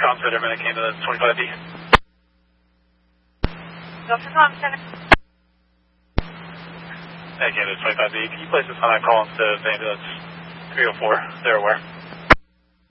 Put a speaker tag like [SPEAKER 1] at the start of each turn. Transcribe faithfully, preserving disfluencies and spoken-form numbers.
[SPEAKER 1] Tom Fitterman, I came to the twenty-five B.
[SPEAKER 2] Delta Tom Center.
[SPEAKER 1] I came to the twenty-five B. Can you place this on that call instead of ambulance three oh four? They're aware.